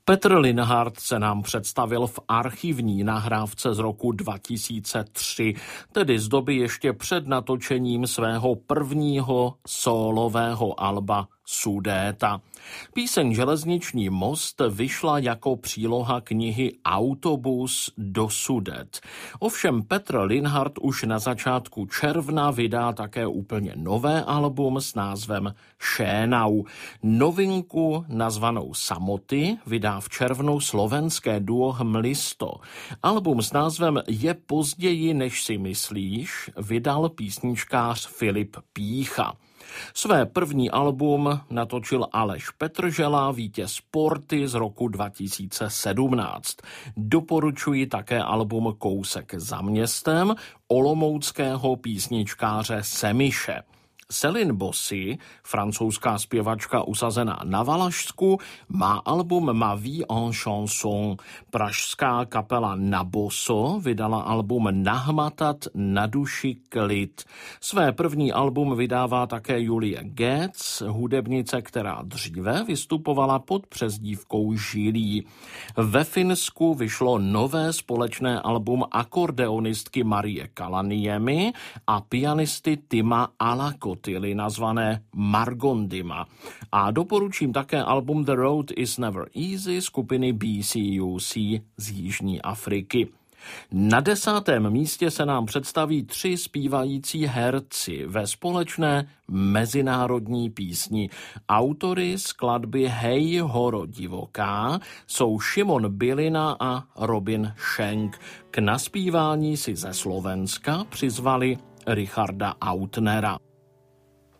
Petr Linhart se nám představil v archivní nahrávce z roku 2003, tedy z doby ještě před natočením svého prvního sólového alba Sudéta. Píseň Železniční most vyšla jako příloha knihy Autobus do Sudet. Ovšem Petr Linhart už na začátku června vydá také úplně nové album s názvem Šénau. Novinku nazvanou Samoty vydá v červnu slovenské duo Hmlisto. Album s názvem Je později, než si myslíš, vydal písničkář Filip Pýcha. Své první album natočil Aleš Petržela, vítěz Porty z roku 2017. Doporučuji také album Kousek za městem olomouckého písničkáře Semiše. Céline Bossy, francouzská zpěvačka usazená na Valašsku, má album Ma vie en chanson. Pražská kapela Naboso vydala album Nahmatat na duši klid. Své první album vydává také Julie Getz, hudebnice, která dříve vystupovala pod přezdívkou Žilí. Ve Finsku vyšlo nové společné album akordeonistky Marie Kalaniemi a pianisty Tima Alakotily nazvané Margondima. A doporučím také album The Road is Never Easy skupiny BCUC z Jižní Afriky. Na 10. místě se nám představí 3 zpívající herci ve společné mezinárodní písni. Autory skladby Hej horo divoká jsou Šimon Bylina a Robin Schenk. K naspívání si ze Slovenska přizvali Richarda Autnera.